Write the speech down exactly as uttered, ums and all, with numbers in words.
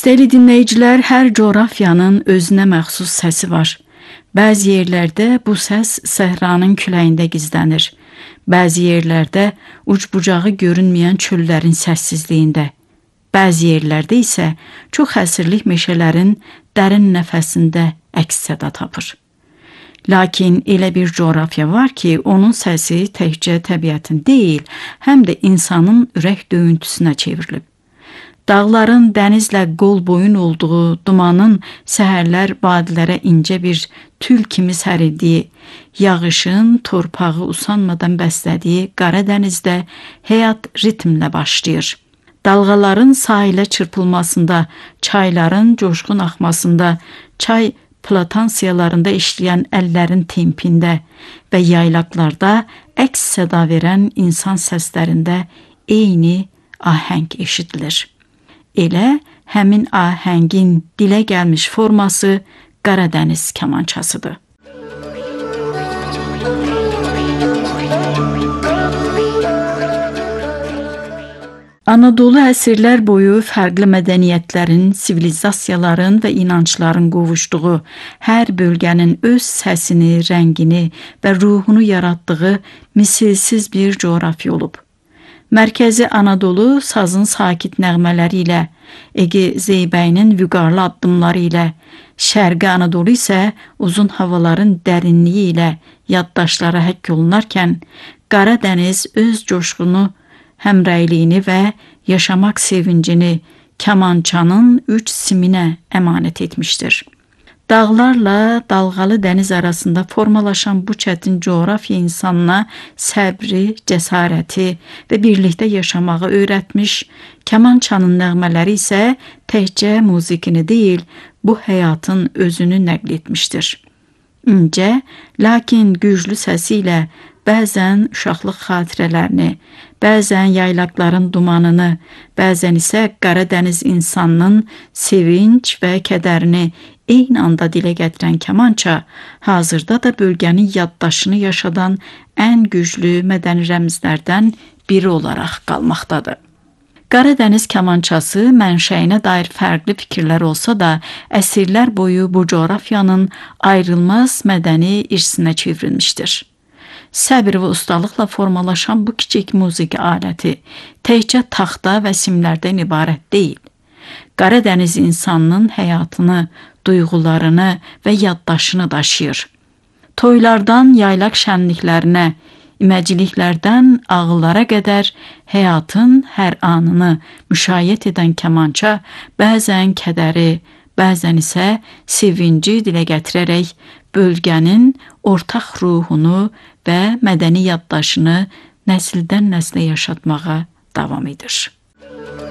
Dəyərli dinləyicilər, hər coğrafyanın özünə məxsus səsi var. Bəzi yerlərdə bu səs səhranın küləyində gizlənir. Bəzi yerlərdə uc-bucağı görünməyən çöllərin səssizliyində. Bəzi yerlərdə isə çox əsirlik meşələrin dərin nəfəsində əks-səda tapır. Lakin elə bir coğrafiya var ki, onun səsi təkcə təbiətin deyil, həm də insanın ürək döyüntüsünə çevrilib. Dağların dənizlə qol boyun olduğu, dumanın səhərlər vadilərə incə bir tül kimi sərildiyi, yağışın torpağı usanmadan bəslədiyi Qara dənizdə həyat ritmlə başlayır. Dalğaların sahilə çırpılmasında, çayların coşqun axmasında, çay plantansiyalarında işləyən əllərin tempində və yaylaqlarda əks səda verən insan səslərində eyni ahəng eşidilir. Elə həmin ahəngin dilə gəlmiş forması Qara dəniz kamançasıdır. Anadolu əsrlər boyu fərqli mədəniyyətlərin, sivilizasiyaların və inancların qovuşduğu, hər bölgənin öz səsini, rəngini və ruhunu yaratdığı misilsiz bir coğrafiya olub. Mərkəzi Anadolu sazın sakit nəğmələri ilə, Ege zeybəyinin vüqarlı addımları ilə, Şərqi Anadolu isə uzun havaların dərinliyi ilə yaddaşlara həkk olunarkən, Qara dəniz öz coşqunu, həmrəyliyini və yaşamaq sevincini kamançanın üç siminə əmanət etmişdir. Dağlarla dalğalı dəniz arasında formalaşan bu çətin coğrafiya insanına səbri, cəsarəti və birlikdə yaşamağı öyrətmiş, kamançanın nəğmələri isə təkcə musiqini deyil, bu həyatın özünü nəql etmişdir. İncə, lakin güclü səsi ilə bəzən uşaqlıq xatirələrini, bəzən yaylaqların dumanını, bəzən isə Qara dəniz insanının sevinç və kədərini eyni anda dilə gətirən kamança, hazırda da bölgənin yaddaşını yaşadan ən güclü mədəni rəmzlərdən biri olaraq qalmaqdadır. Qara dəniz kamançası mənşəyinə dair fərqli fikirlər olsa da, əsrlər boyu bu coğrafiyanın ayrılmaz mədəni irsinə çevrilmişdir. Səbir və ustalıqla formalaşan bu kiçik musiqi aləti təkcə taxta və simlərdən ibarət deyil. Qara dəniz insanının həyatını, duyğularını və yaddaşını daşıyır. Toylardan yaylaq şənliklərinə, iməcliklərdən ağıllara qədər həyatın hər anını müşayiət edən kamança bəzən kədəri, bəzən isə sevinci dilə gətirərək bölgənin ortaq ruhunu və mədəni yaddaşını nəsildən nəslə yaşatmağa davam edir.